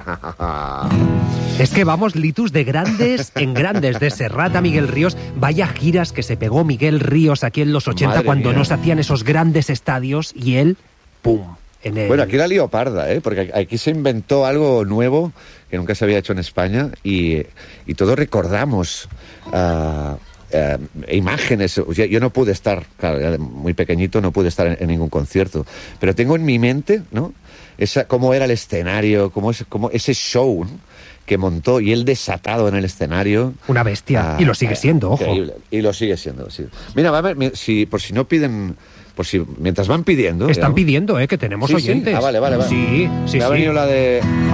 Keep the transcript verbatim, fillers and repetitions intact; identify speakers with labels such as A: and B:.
A: Es que vamos, Litus, de grandes en grandes, de Serrat a Miguel Ríos. Vaya giras que se pegó Miguel Ríos aquí en los ochenta,
B: Madre
A: cuando
B: mía.
A: no se hacían esos grandes estadios, y él, ¡pum! En el...
B: Bueno, aquí la lío parda, ¿eh? Porque aquí se inventó algo nuevo que nunca se había hecho en España y, y todos recordamos uh, uh, imágenes. Yo, yo no pude estar, claro, era muy pequeñito, no pude estar en, en ningún concierto, pero tengo en mi mente, ¿no? Esa, cómo era el escenario, cómo, es, cómo ese show, ¿no?, que montó, y él desatado en el escenario.
A: Una bestia,
B: Ah,
A: y lo sigue siendo, ojo.
B: Increíble. Y lo sigue siendo, sí. Mira, va a ver, si, por si no piden, por si mientras van pidiendo...
A: Están
B: digamos,
A: pidiendo, ¿eh? Que tenemos
B: Sí, sí.
A: oyentes.
B: Ah, vale, vale, vale.
A: Sí, sí,
B: me ha
A: sí.
B: venido la de...